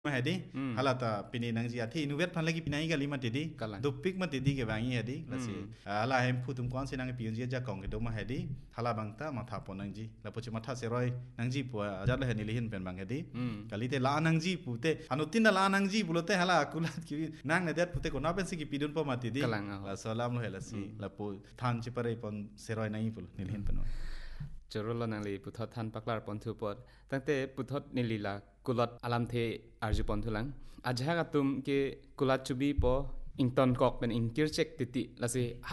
hedi halata pini nangji athi innovate phan lagi pinai gali matidi dupik matidi ke bangi hedi lasi ala hem putum kwan se nang piunji ja kong ke do ma hedi hala bangta matha pon nangji la pochi matha seroi nangji pu ajat le heni lihin pen bang hedi kali te la nangji pute anutin la nangji bulote hala kulat ki nang ne det pute ko na pen se ki pidun po matidi la salam lo helasi la po than chi pare pon seroi nai pul nilhin pen Jorolo nangli puthot than paklar pontu pot tangte puthot nilila kulot alam the arju pontulang ajhaga tum ke kulat chubi po ington kok pen ingkir chek titi lasi